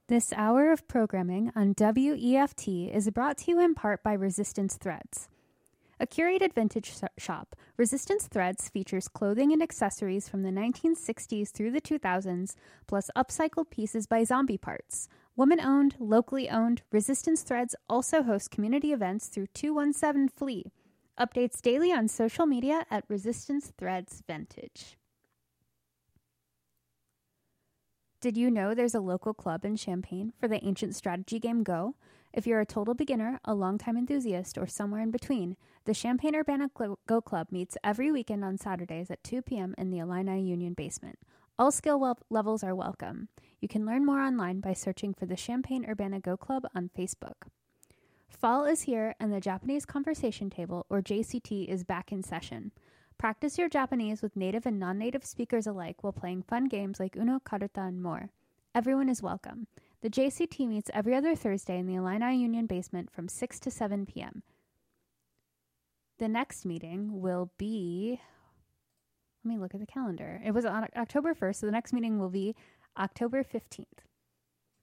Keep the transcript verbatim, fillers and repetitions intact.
This hour of programming on W E F T is brought to you in part by Resistance Threads. A curated vintage shop, Resistance Threads features clothing and accessories from the nineteen sixties through the two thousands, plus upcycled pieces by Zombie Parts. Woman-owned, locally owned, Resistance Threads also hosts community events through two one seven Flea. Updates daily on social media at Resistance Threads Vintage. Did you know there's a local club in Champaign for the ancient strategy game Go? If you're a total beginner, a longtime enthusiast, or somewhere in between, the Champaign Urbana Go Club meets every weekend on Saturdays at two p.m. in the Illini Union basement. All skill wel- levels are welcome. You can learn more online by searching for the Champaign Urbana Go Club on Facebook. Fall is here and the Japanese Conversation Table, or J C T, is back in session. Practice your Japanese with native and non-native speakers alike while playing fun games like Uno, Karuta, and more. Everyone is welcome. The J C T meets every other Thursday in the Illini Union basement from six to seven p.m. The next meeting will be... Let me look at the calendar. It was on October first, so the next meeting will be October fifteenth.